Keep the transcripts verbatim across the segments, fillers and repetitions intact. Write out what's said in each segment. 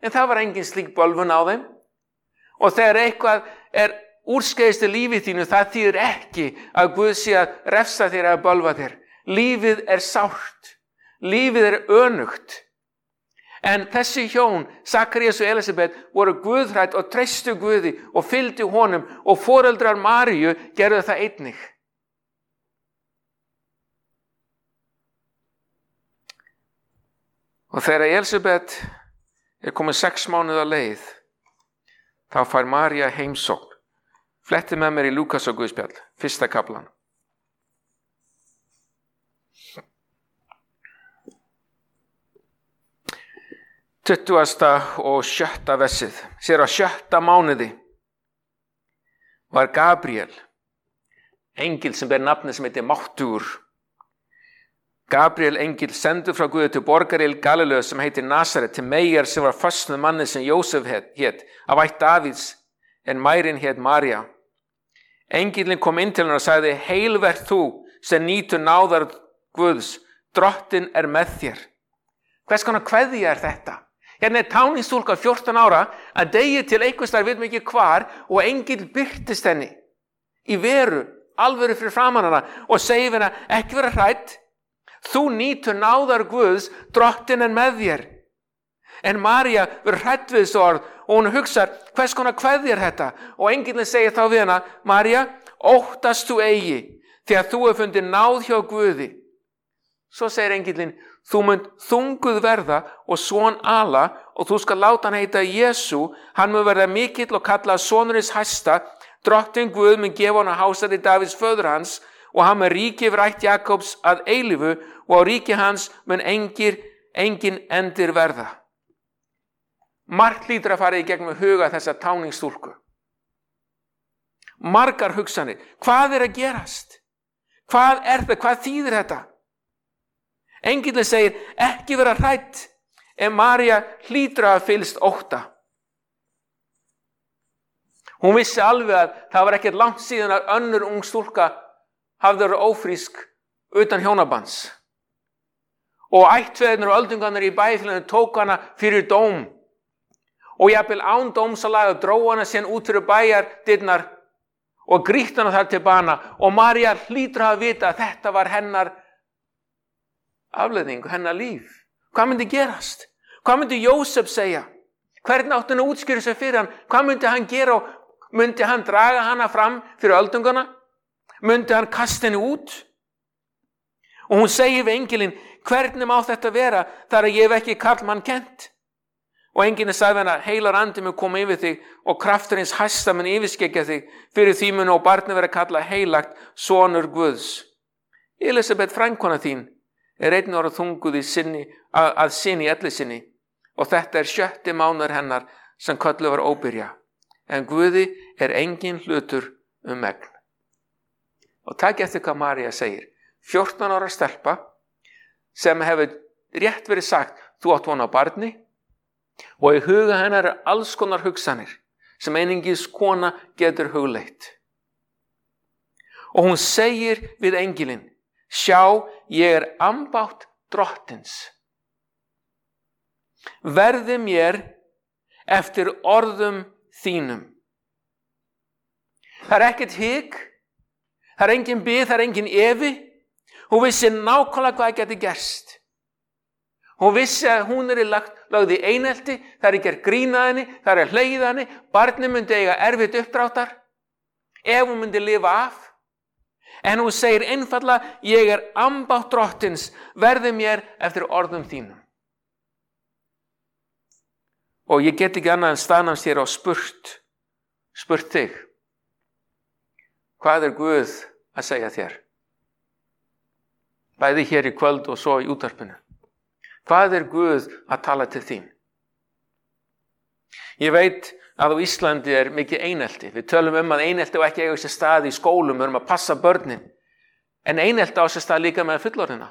En það var engin slík bölvun á þeim. Og þegar eitthvað er úrskeiðist í lífið þínu, það þýðir ekki að Guð sé að refsa þér eða bölva þér. Lífið er sárt. Lífið er önugt. En þessi hjón, Sakarías og Elisabet, voru guðhrædd og treystu Guði og fylgdu honum og foreldrar Maríu gerðu það einnig. Og þegar Elisabet er komin sex mánuð á leið, þá fær María heimsókn. Fletti með mér í Lúkas og Guðspjall, fyrsta kaflan. tuttugasta og sjötta versið. Sér á sjötta mánuði var Gabriel, engil sem ber nafni sem heitir Máttugur. Gabriel engil sendur frá Guði til borgar í Galileu sem heitir Nasaret, til Meyjar sem var föstnuð manni sem Jósef hét, af ætt Davíðs, en mærin hét María. Engilinn kom inn til hennar og sagði: Heil vert þú sem nýtur náðar Guðs, drottin er með þér. Hvers konar kveðja er þetta? Hérna er táningsstúlka fjórtán ára að degi til einhvers staðar við mikið hvar og engil birtist henni í veru, alvöru fyrir framan hana og segir henni: ekki vera hrædd, þú nýtur náðar Guðs, drottin er með þér. En María verður hrædd við þessu orð og hún hugsar: hvers konar kveðja er þetta? Og engillinn segir þá við hana: María, óttast þú eigi, því að þú hefur fundið náð hjá Guði. Svo segir engillinn: þú munt þunguð verða og son ala og þú skal láta hann heita Jesú, hann mun verða mikill og kalla sonurins hæsta, drottin Guð mun gefa hann að hásæti Davíðs föður hans og hann mun ríki yfir ætt Jakobs að eilífu og á ríki hans mun engir, engin endir verða. Margt hlýtur að fara í gegnum huga þessa táningsstúlku. Margar hugsanir. Hvað er að gerast? Hvað er það? Hvað þýðir þetta? Engillinn segir: ekki vera hrædd, en María hlýtur að fyllst ótta. Hún vissi alveg að það var ekkert langt síðan að önnur ung stúlka hafði verið ófrísk utan hjónabands. Og ættfeðurnir og öldungarnir í bæjarfélaginu tók hana fyrir dóm. Og jafnvel án dómsalag og dró hana síðan út fyrir bæjardyrnar og grýtt hana þar til bana. Og María hlýtur að vita að þetta var hennar afleiðing, hennar líf. Hvað myndi gerast? Hvað myndi Jósef segja? Hvernig átti hann að útskýra sig fyrir hann? Hvað myndi hann gera? Myndi hann draga hana fram fyrir öldungana? Myndi hann kasta henni út? Og hún segir við engilinn: hvernig má þetta vera þar að ég hef ekki karlmann kennt? Og enginn sagði hana: heilar andi mun koma yfir þig og krafturins hæsta mun yfirskeggja þig, fyrir því mun og barnið vera kallað heilagt, sonur Guðs. Elisabet, frændkona þín, er einn ára þunguð í sinni, að, að sinni elli sinni, og þetta er sjötti mánuður hennar sem kölluð var óbyrja. En Guði er engin hlutur um megn. Og takk eftir hvað María segir. fjórtán ára stelpa sem hefur rétt verið sagt: þú átt von á barni, og í huga hennar er alls konar hugsanir sem einungis kona getur hugleitt. Og hún segir við engilinn: sjá, ég er ambátt drottins. Verði mér eftir orðum þínum. Það er ekkert hik, það er engin bið, það er engin efi. Hún vissi nákvæmlega hvað geti gerst. Hún vissi að hún er lögð í einelti, það er ekki grínað henni, það er hlegið henni, barnið myndi eiga erfitt uppdráttar ef hún myndi lifa af. En hún segir einfaldlega: ég er ambátt drottins, verði mér eftir orðum þínum. Og ég get ekki annað en staðnast hér og spurt, spurt þig: hvað er Guð að segja þér? Bæði hér í kvöld og svo í útvarpinu. Hvað er Guð að tala til þín? Ég veit að á Íslandi er mikið einelti. Við tölum um að einelti og ekki eiga sér stað í skólum, við erum að passa börnin. En einelti á sér stað líka með fullorðina.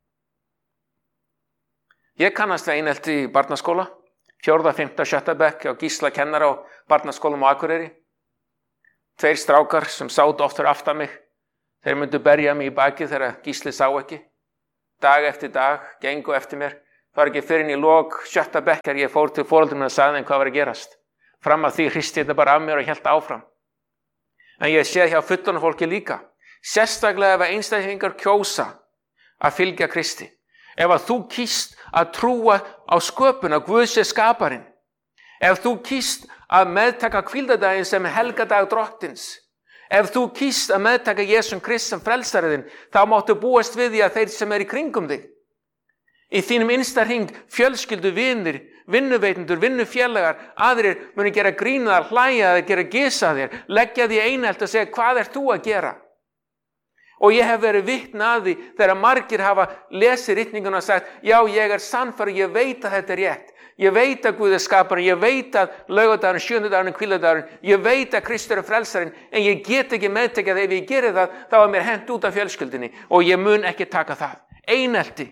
Ég kannast við einelti í barnaskóla, fjórða, fimmta, sjötta bekk á Gísla kennara á barnaskólum á Akureyri. Tveir strákar sem sátu oft fyrir aftan mig. Þeir myndu berja mig í bakið þegar Gísli sá ekki. Dag eftir dag, gengu eftir mér, Það var ekki fyrir inn í lok sjötta bekkar ég fór til foreldrum og sagði þeim hvað var að gerast. Fram að því hristi þetta bara af mér og hélt áfram. En ég sé hjá fullorðnu fólki líka. Sérstaklega ef einstaklingar kjósa að fylgja Kristi. Ef að þú kýst að trúa á sköpun, að Guð sé skaparinn. Ef þú kýst að meðtaka hvíldardaginn sem helgadag drottins. Ef þú kýst að meðtaka Jesús Krist sem frelsariðinn, þá máttu búast við því að þeir sem er í kringum þig. Í þínum innsta hring, fjölskyldu, vinir, vinnuveitundur, vinnufélagar, aðrir muni gera grína þar, hlæja þér, gera gisa þér, leggja því einhelt og segja, hvað ert þú að gera? Og ég hef verið vitni að því þegar margir hafa lesið ritninguna og sagt, já, ég er sannfærður, ég veit að þetta er rétt. Ég veit að Guð er skaparinn, ég veit að laugardagurinn, sjöndudagurinn, hvíldardagurinn, ég veit að Kristur er frelsarinn, en ég get ekki meðtekið að ef ég geri það, þá er mér hent út af fjölskyldinni og ég mun ekki taka það. Einelti.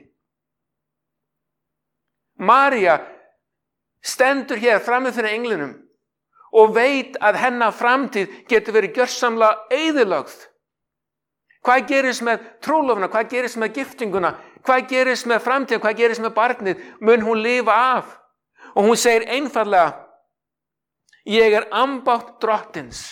María stendur hér frammi fyrir englinum og veit að hennar framtíð getur verið gjörsamlega eyðilögð. Hvað gerist með trúlofuna? Hvað gerist með giftinguna? Hvað gerist með framtíð? Hvað gerist með barnið? Mun hún lifa af? Og hún segir einfallega, ég er ambátt drottins.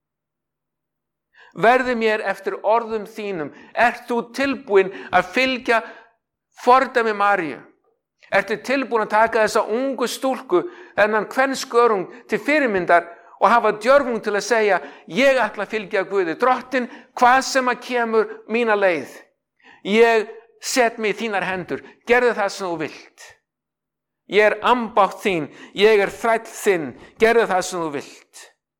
Verði mér eftir orðum þínum. Ert þú tilbúin að fylgja fordæmi Maríu? Ertu tilbúin að taka þessa ungu stúlku, þennan kvenskörung til fyrirmyndar og hafa djörfung til að segja, ég ætla að fylgja Guði, drottinn, hvað sem að kemur mína leið. Ég set mig í þínar hendur, gerðu það sem þú vilt. Ég er ambátt þín, ég er þræll þinn, gerðu það sem þú vilt.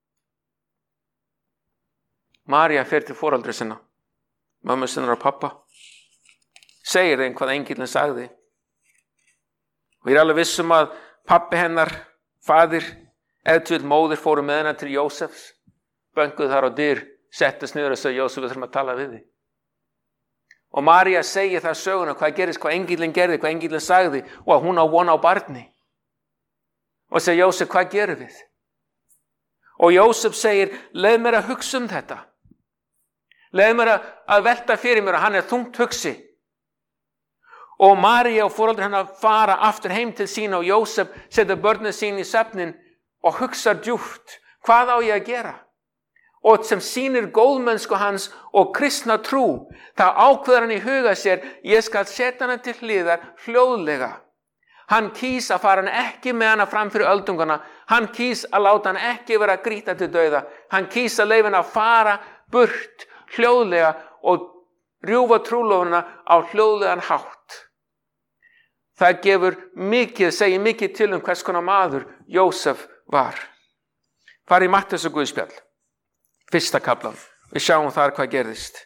María fer til foreldra sinna, mömmu sinnar og pappa, segir þeim hvað engillinn sagði. Og ég er alveg vissum að pappi hennar, faðir, ef til móðir fóru með hennar til Jósefs, bönguðu þar á dyr, settist niður og sagði, Jósef, við þurfum að tala við þig. Og María segir það söguna, hvað gerist, hvað engillinn gerði, hvað engillinn sagði, og hún á von á barni. Og segir, Jósef, hvað gerum við? Og Jósef segir, leið mér að hugsa um þetta. Leið mér að velta fyrir mér að hann er þungt hugsi. Og María og foreldrar hennar fara aftur heim til sín og Jósef setur börnin sín í svefnin og hugsa djúpt, hvað á ég að gera? Og sem sýnir góðmennsku hans og kristna trú, þá ákveður hann í huga sér, ég skal setja hana til hliðar hljóðlega. Hann kýs að fara hann ekki með hana fram fyrir öldungana, hann kýs að láta hann ekki vera að grýta til dauða, hann kýs að leyfa hann að fara burt hljóðlega og rjúfa trúlofuna á hljóðlegan hátt. Það gefur mikið, segir mikið til um hvers konar maður Jósef var. Fari í Mattheus og Guðspjall, fyrsta kaflan. Við sjáum þar hvað gerðist.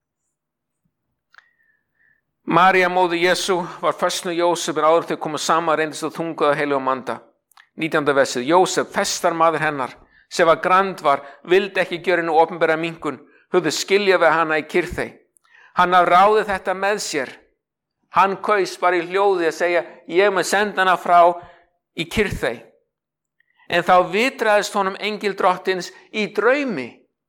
María móðir Jesú var föstnu Jósef en áður þau komu saman reyndist og þunguð á heilögum anda. nítjánda versið. Jósef, festar maður hennar, sem var grand var, vildi ekki gjöra henni opinbera minkun, höfðu skilja við hana í Kyrþey. Hann hafði ráðið þetta með sér. Hann kaus bara í hljóði að segja, ég mun senda hana frá í Kyrþey. En þá vitraðist honum engil drottins í draumi.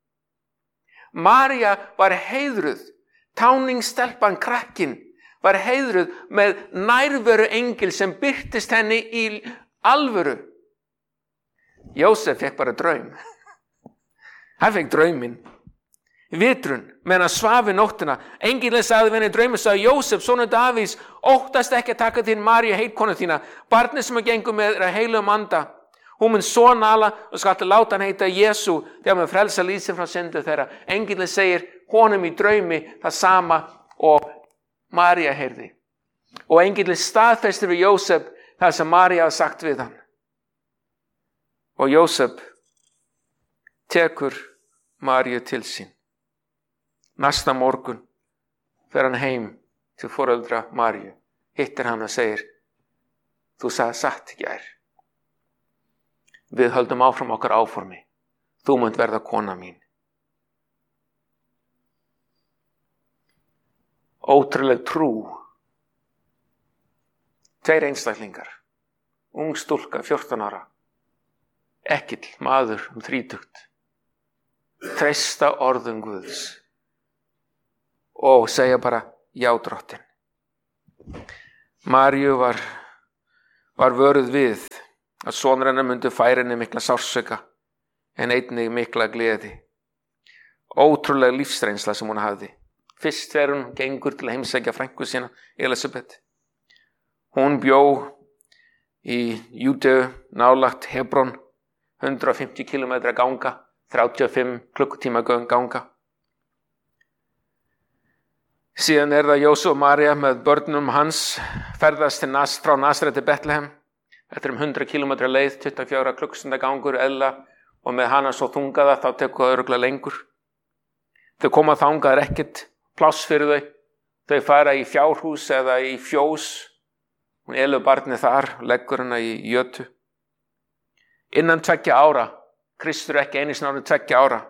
María var heiðruð, táningsstelpan krakkin, var heiðruð með nærveru engil sem birtist henni í alvöru. Jósef fekk bara draum. Hann fekk drauminn. Vitrun, meðan hann svaf í nóttina. Engillinn sagði við henni í draumi, sagði Jósef, sonur Davíðs, óttast ekki að taka þín Maríu heitkonu þína, barnið sem að gengur með þér að heilögum anda. Hún mun son ala og skal láta hann heita Jesú, þegar hann frelsa líf sig frá syndu þeirra. Engillinn segir honum í draumi það sama og María heyrði. Og engillinn staðfestir við Jósef það sem María hafði sagt við hann. Og Jósef tekur Maríu til sín. Næsta morgun fer hann heim til foreldra Maríu, hittir hann og segir, þú sagði satt í gær. Við höldum áfram okkar áformi. Þú munt verða kona mín. Ótrúleg trú. Tveir einstaklingar. Ung stúlka, fjórtán ára. Ekkill maður um þrítugt. Treysta orðum Guðs. Og segja bara, já drottinn. Maríu var var vöruð við að sonur hennar myndi færa henni mikla sársauka en einnig mikla gleði. Ótrúlega lífsreynsla sem hún hafði. Fyrst þegar hún gengur til að heimsækja frænku sína, Elisabeth. Hún bjó í Júdeu nálægt Hebron, hundrað og fimmtíu kílómetra ganga, þrjátíu og fimm klukkutíma ganga. Síðan er það Jósef og María með börnum hans ferðast til Nas, frá Nasaret til Betlehem. Þetta er um hundrað kílómetra leið, tuttugu og fjögur klukkustunda gangur eðla og með hana svo þungaða þá tekur það örugglega lengur. Þau koma þangað er ekkert pláss fyrir þau. Þau fara í fjárhús eða í fjós. Hún elur barnið þar, leggur hana í jötu. Innan tveggja ára, Kristur ekki einu sinni árið tveggja ára.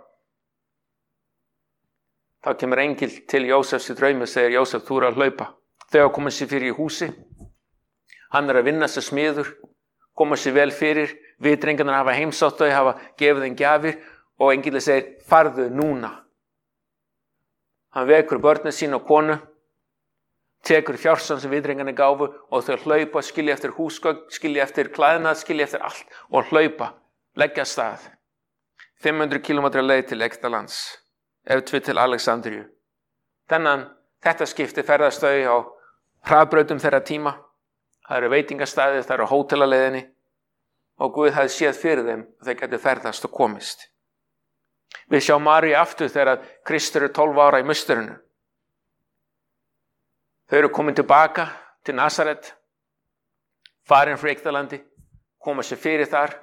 Þá kemur engil til Jósefs í draumi og segir, Jósef, þú eru að hlaupa. Þau hafa komið sér fyrir í húsi. Hann er að vinna sér smiður, koma sér vel fyrir. Vitringarnir hafa heimsótt þau, hafa gefið þeim gjafir og engilið segir, farðu núna. Hann vekur börnin sín og konu, tekur fjársan sem vitringarnir gáfu og þau hlaupa, skilja eftir húsgögn, skilja eftir klæðnað, skilja eftir allt og hlaupa, leggja af stað. fimm hundruð kílómetra leið til Egyptalands. Ef tvið til Alexandríu. Þennan, þetta skipti ferðast þau á hraðbrautum þeirra tíma. Það eru veitingastæðir, það eru hótelaleiðinni og Guð hafði séð fyrir þeim að þeir gætu ferðast og komist. Við sjá Maríu aftur þegar Kristur er tólf ára í musturinu. Þau eru komin tilbaka til Nasaret, farin frá Egyptalandi, koma sér fyrir þar.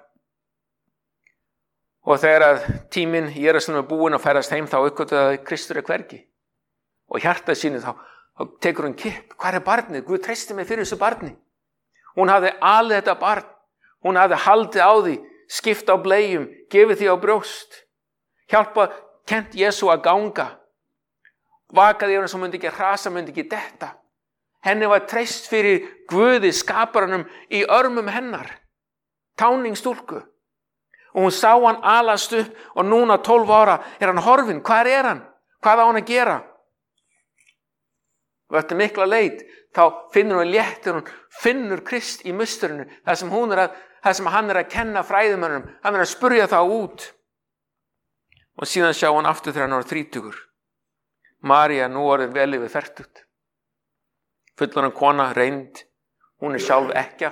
Og þegar að tíminn í Jerúsalem er búinn að ferðast heim þá uppgötvaði að Kristur er hvergi. Og hjartað sínu þá, þá tekur hún kipp. Hvar er barnið? Guð treysti mig fyrir þessu barni. Hún hafði alið þetta barn. Hún hafði haldið á því, skipt á bleium, gefið því á brjóst. Hjálpa, kent Jesú að ganga. Vakaði yfir hann sem myndi ekki hrasa, myndi ekki detta. Henni var treyst fyrir Guði skaparanum í örmum hennar. Táningsstúlku. Og hún sá hann alast upp og núna tólf ára er hann horfinn. Hvar er hann? Hvað á hann að gera? Og eftir mikla leit þá finnur hún léttur, hún finnur Krist í musturinu. Það sem, hún er að, það sem hann er að kenna fræðimönnum. Hann er að spurja þá út. Og síðan sjá hann aftur þegar hann var þrítugur. María nú orðin vel yfir fertugt. Fullorðin kona, reynd. Hún er sjálf ekkja.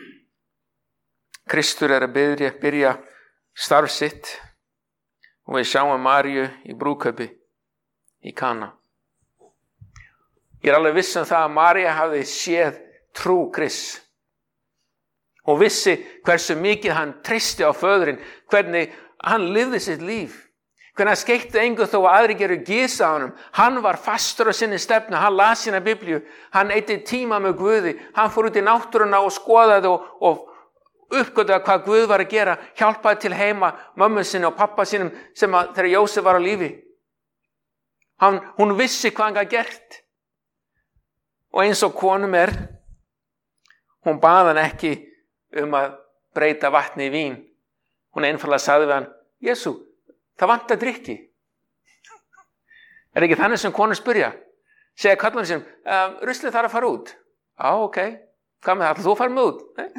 Kristur er að byrja, byrja starf sitt og við sjáum Maríu í brúðkaupi í Kana. Ég er alveg viss um það að María hafði séð trú Krists. Hún vissi hversu mikið hann treysti á föðurinn, hvernig hann lifði sitt líf. Hvernig hann skeytti engu þó að aðri geru gys á honum. Hann var fastur á sinni stefnu, hann las sína Biblíu, hann eyddi tíma með Guði, hann fór út í náttúruna og skoðaði og, og uppgötaði hvað Guð var að gera, hjálpaði til heima mömmu sinni og pappa sinum sem að, þegar Jósef var á lífi. Hann, hún vissi hvað hann gat gert. Og eins og konum er, hún bað hann ekki um að breyta vatni í vín. Hún einfaldlega sagði við hann, Jesú, það vantar drykki. Er ekki þannig sem konur spyrja? Segja kallarinn sem, um, ruslið þarf að fara út. Já, ok. Hvað með það? Ætlar þú að fara með út? Nei?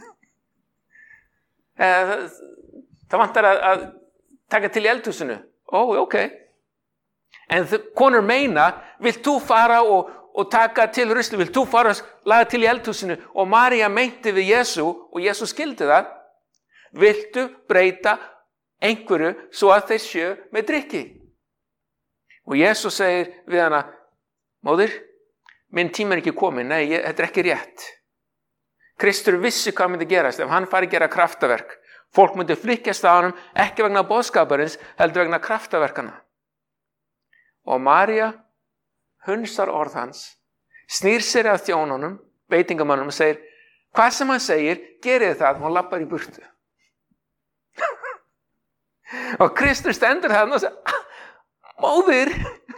Það, það vantar að, að taka til í eldhúsinu. Ó, ok. En konur meina, vilt þú fara og, og taka til rusli, vilt þú fara og laga til í eldhúsinu? Og María meinti við Jesú, og Jesú skildi það, viltu breyta einhverju svo að þeir sjö með drykki? Og Jesú segir við hana, móðir, minn tíma er ekki komin, nei, ég, þetta er ekki rétt. Kristur vissi hvað myndi gerast ef hann fari að gera kraftaverk. Fólk myndi flykkjast á honum, ekki vegna boðskaparins, heldur vegna kraftaverkana. Og María hunsar orð hans, snýr sér að þjónunum, veitingamönnum og segir, hvað sem hann segir, gerið það, hún lappar í burtu. Og Kristur stendur þarna og segir, móðir.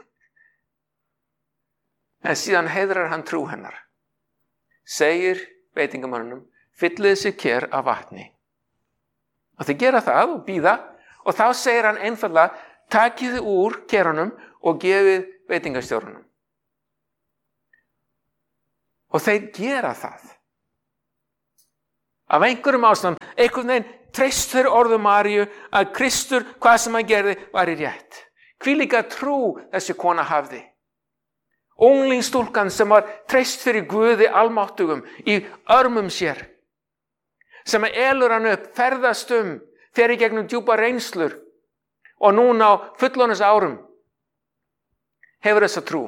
En síðan heiðrar hann trú hennar. Segir veitingamönnum, fyllið sér ker af vatni. Og þeir gera það og bíða og þá segir hann einfaldlega, takið þið úr kerunum og gefið veitingastjórunum. Og þeir gera það. af einhverjum ástæðum, einhvern veginn treyst fyrir orðu Maríu að Kristur, hvað sem hann gerði, var í rétt. Hvílíka trú þessi kona hafði. Unglingsstúlkan sem var treyst fyrir Guði almáttugum í örmum sér, sem elur hann upp, ferðast um, fer í gegnum djúpa reynslur og núna á fullorðins árum hefur þessa trú.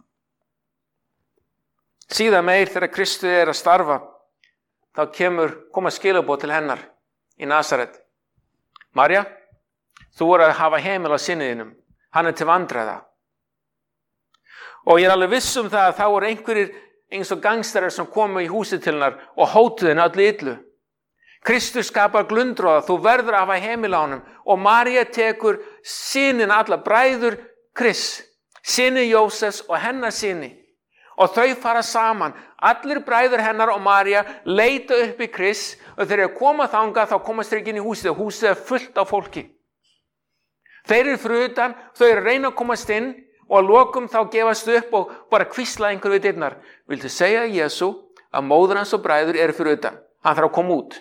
Síðan meir þegar Kristur er að starfa, þá kemur, koma skilaboð til hennar í Nasaret. María, þú voru að hafa heimil á sinniðinum, hann er til vandræða. Og ég er alveg viss um það að þá voru einhverjir eins og gangsterar sem komu í húsið til hennar og hótuðu henni öllu illu. Kristur skapar glundroða, þú verður að hafa heimil á honum. Og María tekur synin alla, bræður Kris, syni Jósefs og hennar syni. Og þau fara saman, allir bræður hennar og María leita upp í Kris og þegar þeir koma þangað þá komast þeir ekki inn í húsið og húsið er fullt af fólki. Þeir eru fyrir utan, þau eru að reyna að komast inn og að lokum þá gefast upp og bara hvísla einhver við dyrnar. Viltu segja Jesú að móður hans og bræður eru fyrir utan? Hann þarf að koma út.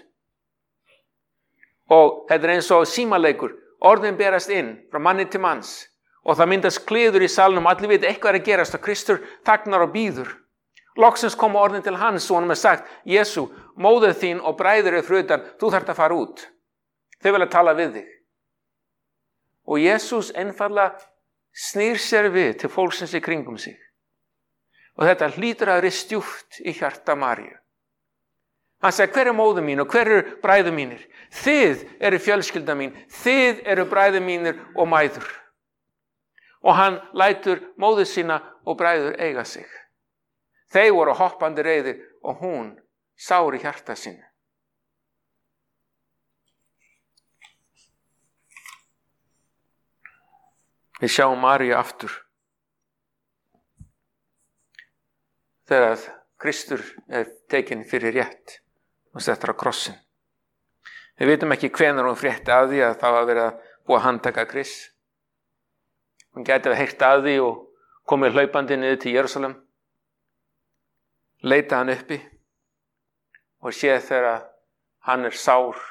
Og þetta er eins og símaleikur, orðin berast inn frá manni til manns. Og það myndast kliður í salnum, allir veit eitthvað er að gerast og Kristur þagnar og bíður. Loksins koma orðin til hans og hann er sagt, Jesú, móður þín og bræður eru fyrir utan, þú þarft að fara út. Þau vilja tala við þig. Og Jesús einfaldlega snýr sér við til fólksins í kringum sig. Og þetta hlýtur að rist djúpt í hjarta Maríu. Hann sagði, hver er móður mín og hver eru bræður mínir? Þið eru fjölskylda mín, þið eru bræður mínir og mæður. Og hann lætur móður sína og bræður eiga sig. Þeir voru hoppandi reiðir og hún sár í hjarta sínu. Við sjáum Maríu aftur. Þegar Kristur er tekinn fyrir rétt og settur á krossin. Við vitum ekki hvenær hún frétti af því að það var verið að búa að handtaka Kris. Hún gæti að heyrt að því og komið hlaupandi niður til Jerúsalem. Leita hann uppi og séð þegar hann er sár.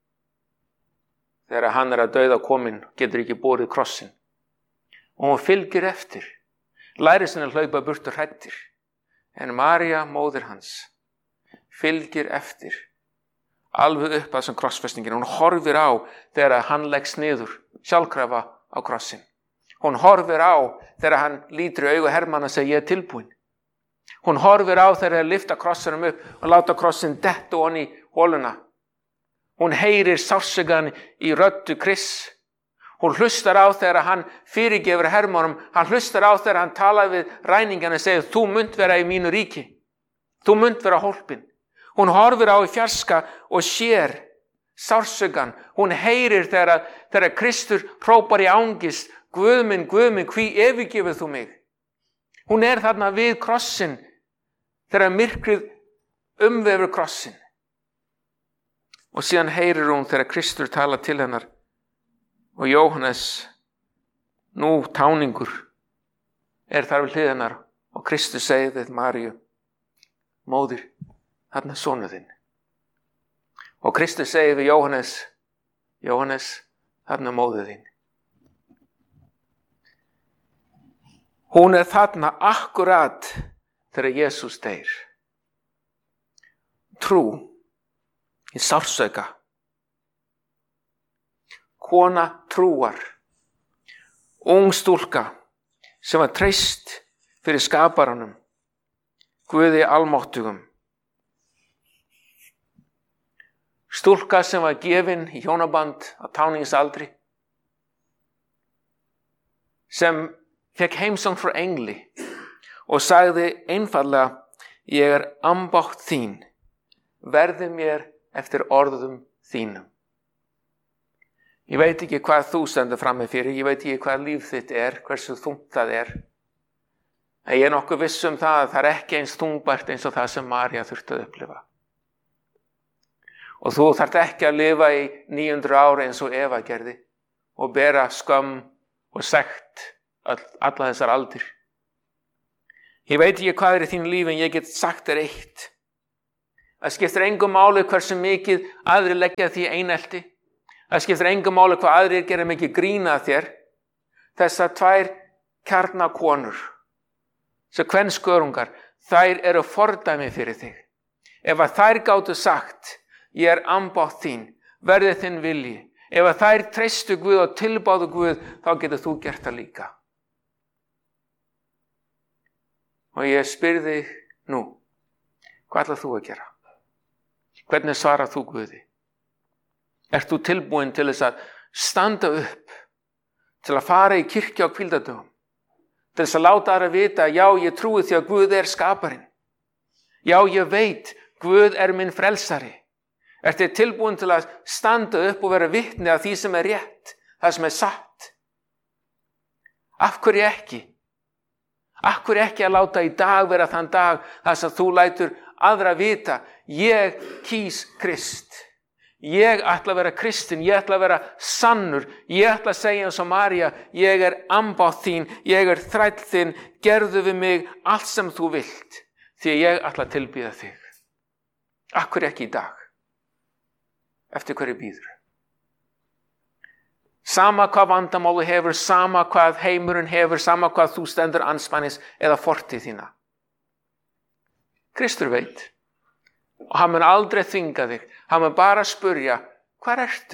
Þegar hann er að dauða kominn, getur ekki borið krossin. Og hún fylgir eftir. Lærir sinni að hlaupa burtu hræddir. En María, móðir hans, fylgir eftir. Alveg upp að þessum krossfestingin. Hún horfir á þegar hann leggst niður, sjálfkrafa á krossin. Hún horfir á þegar hann lítur í augu hermanna og segir ég er tilbúin. Hún horfir á þegar þeir lyfta krossinum upp og láta krossin detta ofan í holuna. Hún heyrir sársaukann í röddu Kris. Hún hlustar á þegar hann fyrirgefur hermannum. Hann hlustar á þegar hann talar við ræningana og segir þú munt vera í mínu ríki. Þú munt vera hólpin. Hún horfir á í fjarska og sér sársaukann. Hún heyrir þegar, þegar Kristur hrópar í angist Guð minn, Guð minn, hví yfirgefur þú mig? Hún er þarna við krossin þegar myrkrið umvefur krossin. Og síðan heyrir hún þegar Kristur talar til hennar og Jóhannes, nú táningur, er þar við hlið hennar og Kristur segir við Maríu, móðir, þarna er sonur þinn. Og Kristur segir við Jóhannes, Jóhannes, þarna er móðir þín. Hún er þarna akkurat þegar Jesús deyr. Trú í sársauka. Kona trúar. Ung stúlka sem var treyst fyrir skaparanum. Guði almáttugum. Stúlka sem var gefin í hjónaband á táningsaldri. Sem fekk heimsókn frá engli og sagði einfaldlega, ég er ambátt þín, verði mér eftir orðum þínum. Ég veit ekki hvað þú stendur frammi fyrir, ég veit ekki hvað líf þitt er, hversu þungt það er. En ég er nokkuð viss um það að það er ekki eins þungbært eins og það sem María þurfti að upplifa. Og þú þarft ekki að lifa í níu hundruð ára eins og Eva gerði og bera skömm og sekt alla þessar aldir. Ég veit ekki hvað er í þínu lífi en ég get sagt þér eitt. Það skiptir engu máli hversu mikið aðrir leggja því einelti. Það skiptir engu máli hvað aðrir gera mikið grína að þér. Þessar tvær kjarnakonur, sem kvenskörungar, þær eru fordæmi fyrir þig. Ef að þær gátu sagt, ég er ambátt þín, verði þinn vilji. Ef að þær treystu Guð og tilbáðu Guð, þá getur þú gert það líka. Og ég spyr þig nú, hvað ætlar þú að gera? Hvernig svarar þú Guði? Ert þú tilbúin til þess að standa upp, til að fara í kirkju á hvíldardögum, til þess að láta aðra vita, já, ég trúi því að Guð er skaparinn. Já, ég veit, Guð er minn frelsari. Ertu tilbúin til að standa upp og vera vitni af því sem er rétt, það sem er satt? Af hverju ekki? Af hverju ekki að láta í dag vera þann dag þar sem þú lætur aðra vita, ég kýs Krist. Ég ætla að vera kristin, ég ætla að vera sannur, ég ætla að segja eins og María, ég er ambátt þín, ég er þræll þinn, gerðu við mig allt sem þú vilt, því ég ætla að tilbýða þig. Af hverju ekki í dag? Eftir hverju býður? Sama hvað vandamálu hefur, sama hvað heimurinn hefur, sama hvað þú stendur andspænis eða fortíð þína. Kristur veit. Og hann mun aldrei þvinga þig. Hann mun bara spurja, hvar ertu?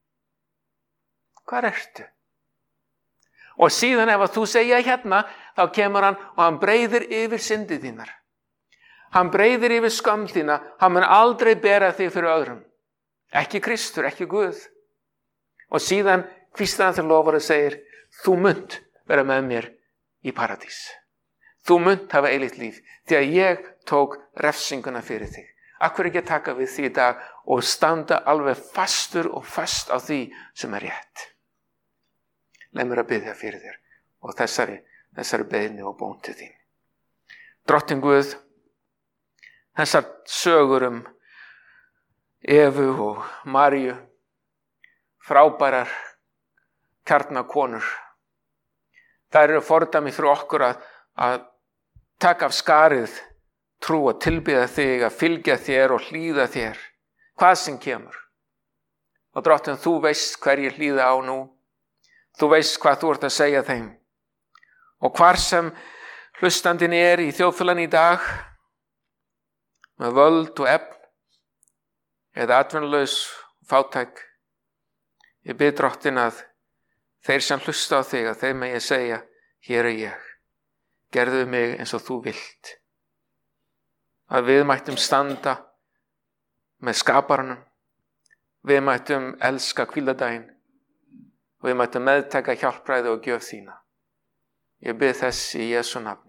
Hvar ertu? Og síðan ef að þú segja hérna, þá kemur hann og hann breiðir yfir syndið þínar. Hann breiðir yfir skömm þína. Hann mun aldrei bera þig fyrir öðrum. Ekki Kristur, ekki Guð. Og síðan hvíslar hann til lofar og segir, þú munt vera með mér í paradís. Þú munt hafa eilíft líf, því að ég tók refsinguna fyrir þig. Akkur ekki að taka við því í dag og standa alveg fastur og fast á því sem er rétt. Leið mér að biðja fyrir þér og þessari, þessari beiðni og bón til þín. Drottinn Guð, þessar sögur um Evu og Maríu, frábærar kjarnakonur. Það eru fordæmi fyrir okkur að, að taka af skarið, trú og tilbiðja þig, að fylgja þér og hlýða þér, hvað sem kemur. Og Drottinn, þú veist hverju hlýða á nú. Þú veist hvað þú ert að segja þeim. Og hvar sem hlustandinn er í þjóðfélaginu í dag, með völd og efn, eða atvinnulaus fátæk, ég bið Drottinn að þeir sem hlusta á þig, að þeir megi segja, hér er ég, gerðu mig eins og þú vilt. Að við mættum standa með skaparanum, við mættum elska hvíldardaginn, og við mættum meðtaka hjálpræði og gjöf þína. Ég bið þess í Jesú nafni.